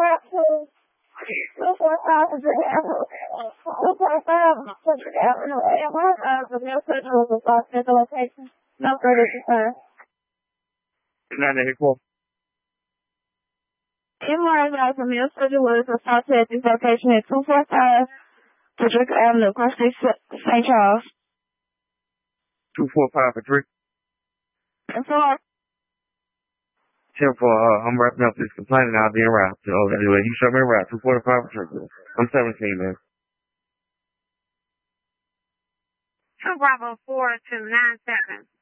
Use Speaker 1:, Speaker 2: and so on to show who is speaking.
Speaker 1: No further concern.
Speaker 2: 984.
Speaker 1: MRI from your schedule was assaulted at this location at 245 Patrick Avenue, Cross-State, St. Charles.
Speaker 2: 245 Patrick.
Speaker 1: And so,
Speaker 2: 10 for, I'm wrapping up this complaint and I'll be around. So, anyway, he showed me around 245 Patrick. I'm 17, man.
Speaker 3: 2 Bravo 4 to 97.